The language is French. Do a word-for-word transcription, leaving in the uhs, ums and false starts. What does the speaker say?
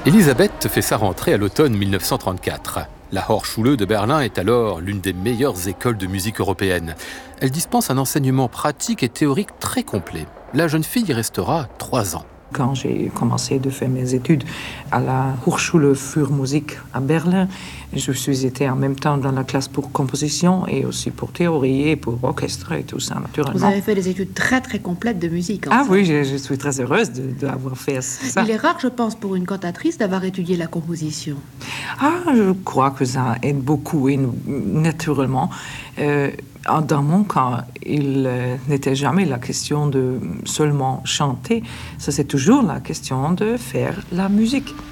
Elisabeth fait sa rentrée à l'automne mille neuf cent trente-quatre. La Hochschule de Berlin est alors l'une des meilleures écoles de musique européennes. Elle dispense un enseignement pratique et théorique très complet. La jeune fille y restera trois ans. Quand j'ai commencé de faire mes études à la Hochschule für Musik à Berlin, je suis été en même temps dans la classe pour composition et aussi pour théorie et pour orchestre et tout ça, naturellement. Vous avez fait des études très très complètes de musique. Ah fait. oui, je, je suis très heureuse de, d'avoir fait ça. Il est rare, je pense, pour une cantatrice d'avoir étudié la composition. Ah, je crois que ça aide beaucoup et naturellement. Euh, Dans mon cas, il euh, n'était jamais la question de seulement chanter. Ça, c'est toujours la question de faire la musique.